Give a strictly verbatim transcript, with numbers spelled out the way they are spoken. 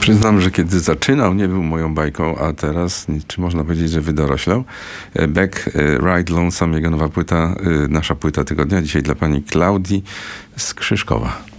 Przyznam, że kiedy zaczynał, nie był moją bajką, a teraz, czy można powiedzieć, że wydoroślał. Beck, Ride Lonesome, jego nowa płyta, nasza płyta tygodnia. Dzisiaj dla pani Klaudii z Krzyżkowa.